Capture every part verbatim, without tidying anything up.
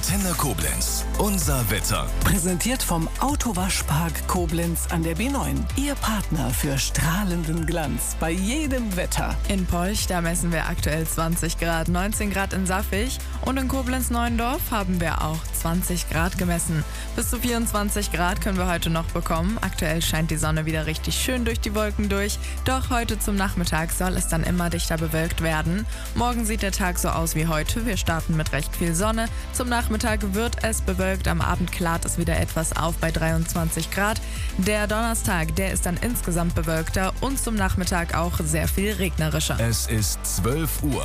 Antenne Koblenz. Unser Wetter. Präsentiert vom Autowaschpark Koblenz an der B neun. Ihr Partner für strahlenden Glanz bei jedem Wetter. In Polch, da messen wir aktuell zwanzig Grad, neunzehn Grad in Saffig und in Koblenz-Neuendorf haben wir auch zwanzig Grad gemessen. Bis zu vierundzwanzig Grad können wir heute noch bekommen. Aktuell scheint die Sonne wieder richtig schön durch die Wolken durch. Doch heute zum Nachmittag soll es dann immer dichter bewölkt werden. Morgen sieht der Tag so aus wie heute. Wir starten mit recht viel Sonne. Zum Nachmittag wird es bewölkt. Am Abend klart es wieder etwas auf bei dreiundzwanzig Grad. Der Donnerstag, der ist dann insgesamt bewölkter und zum Nachmittag auch sehr viel regnerischer. Es ist zwölf Uhr.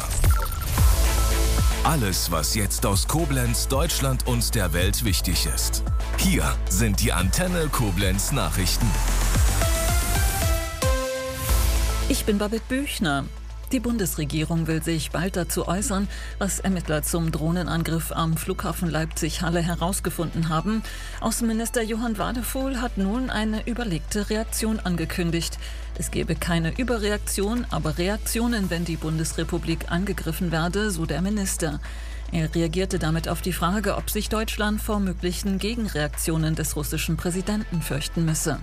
Alles, was jetzt aus Koblenz, Deutschland und der Welt wichtig ist. Hier sind die Antenne Koblenz Nachrichten. Ich bin Babette Büchner. Die Bundesregierung will sich bald dazu äußern, was Ermittler zum Drohnenangriff am Flughafen Leipzig-Halle herausgefunden haben. Außenminister Johann Wadefuhl hat nun eine überlegte Reaktion angekündigt. Es gebe keine Überreaktion, aber Reaktionen, wenn die Bundesrepublik angegriffen werde, so der Minister. Er reagierte damit auf die Frage, ob sich Deutschland vor möglichen Gegenreaktionen des russischen Präsidenten fürchten müsse.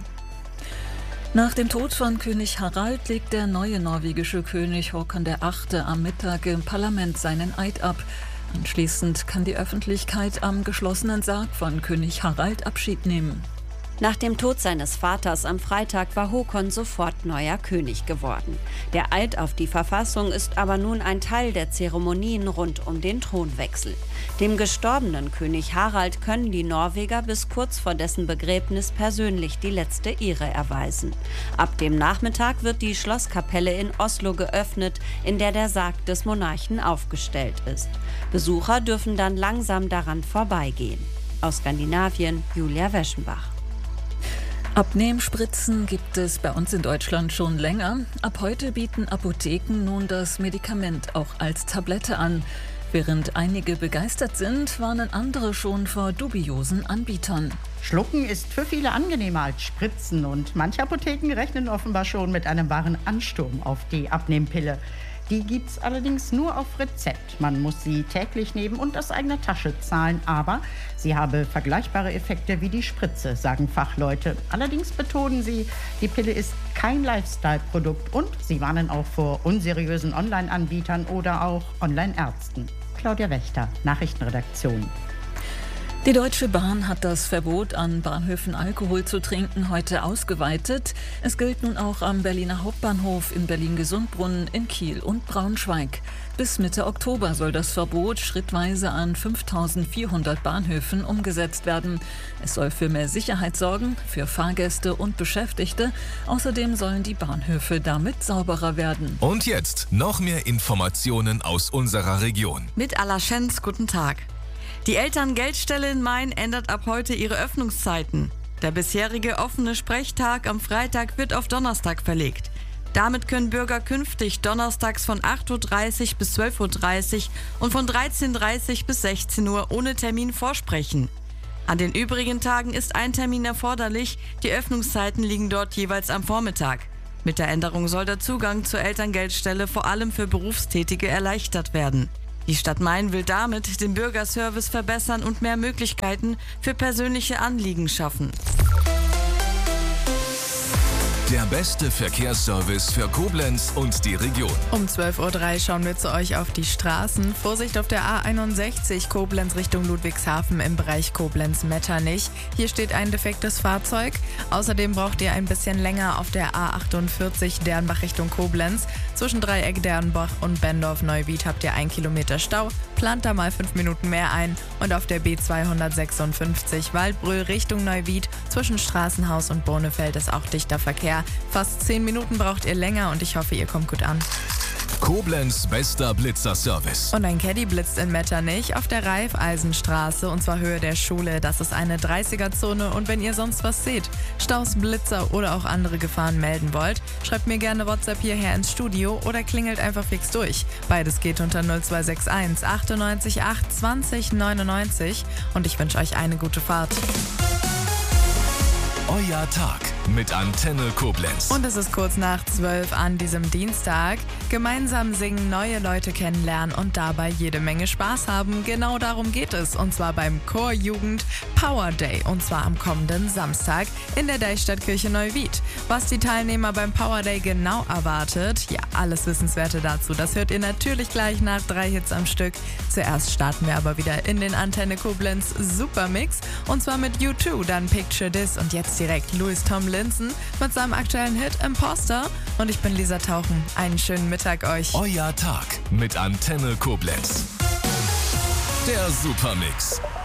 Nach dem Tod von König Harald legt der neue norwegische König Håkon der Achte am Mittag im Parlament seinen Eid ab. Anschließend kann die Öffentlichkeit am geschlossenen Sarg von König Harald Abschied nehmen. Nach dem Tod seines Vaters am Freitag war Håkon sofort neuer König geworden. Der Eid auf die Verfassung ist aber nun ein Teil der Zeremonien rund um den Thronwechsel. Dem gestorbenen König Harald können die Norweger bis kurz vor dessen Begräbnis persönlich die letzte Ehre erweisen. Ab dem Nachmittag wird die Schlosskapelle in Oslo geöffnet, in der der Sarg des Monarchen aufgestellt ist. Besucher dürfen dann langsam daran vorbeigehen. Aus Skandinavien, Julia Weschenbach. Abnehmspritzen gibt es bei uns in Deutschland schon länger. Ab heute bieten Apotheken nun das Medikament auch als Tablette an. Während einige begeistert sind, warnen andere schon vor dubiosen Anbietern. Schlucken ist für viele angenehmer als Spritzen und manche Apotheken rechnen offenbar schon mit einem wahren Ansturm auf die Abnehmpille. Die gibt's allerdings nur auf Rezept. Man muss sie täglich nehmen und aus eigener Tasche zahlen. Aber sie habe vergleichbare Effekte wie die Spritze, sagen Fachleute. Allerdings betonen sie, die Pille ist kein Lifestyle-Produkt und sie warnen auch vor unseriösen Online-Anbietern oder auch Online-Ärzten. Claudia Wächter, Nachrichtenredaktion. Die Deutsche Bahn hat das Verbot, an Bahnhöfen Alkohol zu trinken, heute ausgeweitet. Es gilt nun auch am Berliner Hauptbahnhof, in Berlin-Gesundbrunnen, in Kiel und Braunschweig. Bis Mitte Oktober soll das Verbot schrittweise an fünftausendvierhundert Bahnhöfen umgesetzt werden. Es soll für mehr Sicherheit sorgen, für Fahrgäste und Beschäftigte. Außerdem sollen die Bahnhöfe damit sauberer werden. Und jetzt noch mehr Informationen aus unserer Region. Mit Alaschenz, guten Tag. Die Elterngeldstelle in Main ändert ab heute ihre Öffnungszeiten. Der bisherige offene Sprechtag am Freitag wird auf Donnerstag verlegt. Damit können Bürger künftig donnerstags von acht Uhr dreißig bis zwölf Uhr dreißig und von dreizehn Uhr dreißig bis sechzehn Uhr ohne Termin vorsprechen. An den übrigen Tagen ist ein Termin erforderlich, die Öffnungszeiten liegen dort jeweils am Vormittag. Mit der Änderung soll der Zugang zur Elterngeldstelle vor allem für Berufstätige erleichtert werden. Die Stadt Main will damit den Bürgerservice verbessern und mehr Möglichkeiten für persönliche Anliegen schaffen. Der beste Verkehrsservice für Koblenz und die Region. Um zwölf Uhr drei schauen wir zu euch auf die Straßen. Vorsicht auf der A einundsechzig Koblenz Richtung Ludwigshafen im Bereich Koblenz-Metternich. Hier steht ein defektes Fahrzeug. Außerdem braucht ihr ein bisschen länger auf der A achtundvierzig Dernbach Richtung Koblenz. Zwischen Dreieck Dernbach und Bendorf-Neuwied habt ihr ein Kilometer Stau. Plant da mal fünf Minuten mehr ein. Und auf der B zweihundertsechsundfünfzig Waldbröl Richtung Neuwied zwischen Straßenhaus und Bonefeld ist auch dichter Verkehr. Fast zehn Minuten braucht ihr länger und ich hoffe, ihr kommt gut an. Koblenz bester Blitzerservice. Und ein Caddy blitzt in Metternich auf der Raiffeisenstraße und zwar Höhe der Schule. Das ist eine dreißiger-Zone und wenn ihr sonst was seht, Staus, Blitzer oder auch andere Gefahren melden wollt, schreibt mir gerne WhatsApp hierher ins Studio oder klingelt einfach fix durch. Beides geht unter null zwei sechs eins achtundneunzig acht zwanzig neunundneunzig und ich wünsche euch eine gute Fahrt. Euer Tag mit Antenne Koblenz. Und es ist kurz nach zwölf an diesem Dienstag. Gemeinsam singen, neue Leute kennenlernen und dabei jede Menge Spaß haben. Genau darum geht es. Und zwar beim Chorjugend Power Day. Und zwar am kommenden Samstag in der Deichstadtkirche Neuwied. Was die Teilnehmer beim Power Day genau erwartet, ja, alles Wissenswerte dazu, das hört ihr natürlich gleich nach drei Hits am Stück. Zuerst starten wir aber wieder in den Antenne Koblenz Supermix. Und zwar mit U zwei, dann Picture This und jetzt direkt Louis Tomlinson mit seinem aktuellen Hit Imposter. Und ich bin Lisa Tauchen. Einen schönen Mittag euch. Euer Tag mit Antenne Koblenz. Der Supermix.